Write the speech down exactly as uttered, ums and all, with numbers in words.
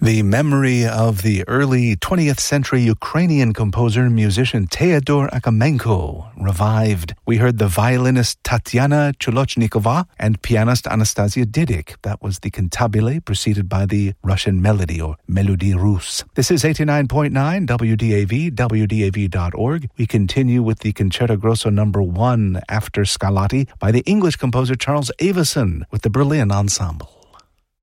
the memory of the early twentieth century Ukrainian composer and musician Teodor Akamenko revived. We heard the violinist Tatiana Chulochnikova and pianist Anastasia Didik. That was the cantabile, preceded by the Russian melody or Melodie Russe. This is eighty-nine point nine W D A V, W D A V dot org. We continue with the Concerto Grosso number one after Scarlatti by the English composer Charles Avison with the Berlin Ensemble.